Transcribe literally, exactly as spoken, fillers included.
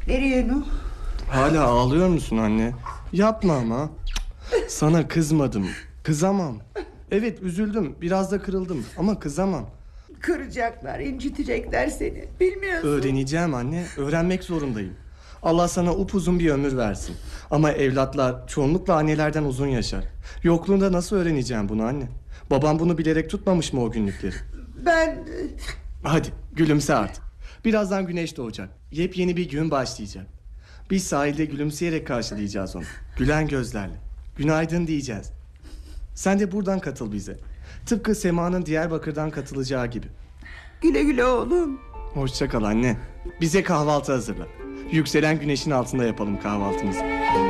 Nereye Nuh? Hala ağlıyor musun anne? Yapma ama. Sana kızmadım. Kızamam. Evet üzüldüm. Biraz da kırıldım. Ama kızamam. Kıracaklar, incitecekler seni. Bilmiyorsun. Öğreneceğim anne. Öğrenmek zorundayım. Allah sana upuzun bir ömür versin. Ama evlatlar çoğunlukla annelerden uzun yaşar. Yokluğunda nasıl öğreneceğim bunu anne? Babam bunu bilerek tutmamış mı o günlükleri? Ben... Hadi gülümse artık. Birazdan güneş doğacak. Yepyeni bir gün başlayacak. Biz sahilde gülümseyerek karşılayacağız onu. Gülen gözlerle. Günaydın diyeceğiz. Sen de buradan katıl bize. Tıpkı Sema'nın Diyarbakır'dan katılacağı gibi. Güle güle oğlum. Hoşça kal anne. Bize kahvaltı hazırla. Yükselen güneşin altında yapalım kahvaltımızı.